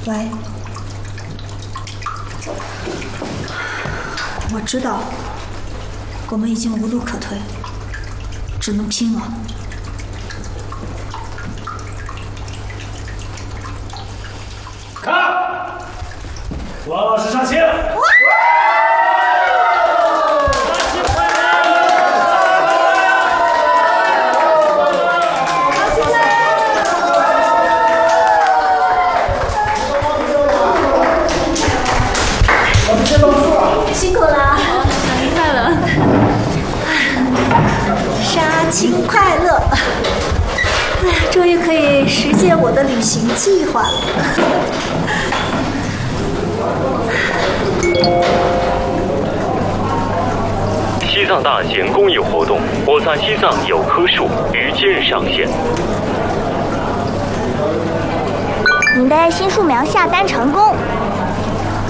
喂，我知道，我们已经无路可退，只能拼了。 看，王老师上线。 辛苦了， 生日快乐！ 杀青快乐！哎呀，终于可以实现我的旅行计划了。 西藏大型公益活动“我在西藏有棵树”于今日上线。 您的新树苗下单成功，